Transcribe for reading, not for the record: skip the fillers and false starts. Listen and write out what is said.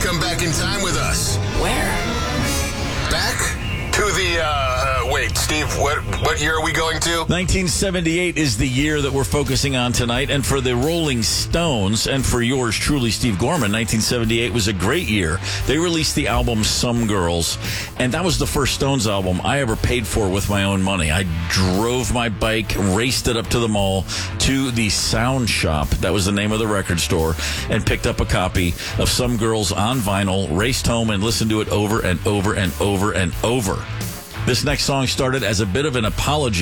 come back in time with us. Where? Back to the, wait, Steve, what year are we going to? 1978 is the year that we're focusing on tonight. And for the Rolling Stones, and for yours truly, Steve Gorman, 1978 was a great year. They released the album Some Girls, and that was the first Stones album I ever paid for with my own money. I drove my bike, raced it up to the mall, to the Sound Shop, that was the name of the record store, and picked up a copy of Some Girls on vinyl, raced home, and listened to it over and over and over and over. This next song started as a bit of an apology